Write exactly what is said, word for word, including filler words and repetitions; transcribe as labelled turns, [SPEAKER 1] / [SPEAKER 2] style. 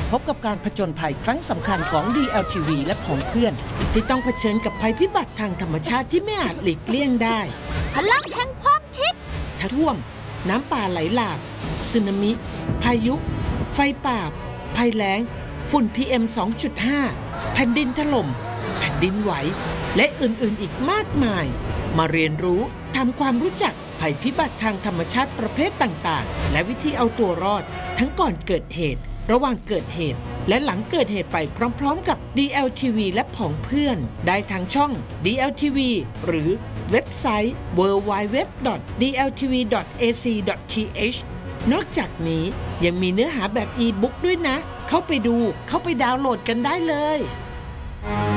[SPEAKER 1] พบกับการผจญภัยครั้งสำคัญของ ดี แอล ที วี และของเพื่อนที่ต้องเผชิญกับภัยพิบัติทางธรรมชาติที่ไม่อาจหลีกเลี่ยงได้
[SPEAKER 2] พลังแห่งความคิด
[SPEAKER 1] ท่วมน้ำป่าไหลหลากสึนามิ พายุ ไฟป่า ภัยแล้ง ฝุ่น พี เอ็ม สองจุดห้า แผ่นดินถล่ม แผ่นดินไหว และอื่นๆอีกมากมาย มาเรียนรู้ทำความรู้จักภัยพิบัติทางธรรมชาติประเภทต่างๆและวิธีเอาตัวรอดทั้งก่อนเกิดเหตุระหว่างเกิดเหตุและหลังเกิดเหตุไปพร้อมๆกับ ดี แอล ที วี และผองเพื่อนได้ทางช่อง ดี แอล ที วี หรือเว็บไซต์ ดับเบิลยู ดับเบิลยู ดับเบิลยู ดอท ดี แอล ที วี ดอท เอ ซี ดอท ที เอช นอกจากนี้ยังมีเนื้อหาแบบอีบุ๊กด้วยนะเข้าไปดูเข้าไปดาวน์โหลดกันได้เลย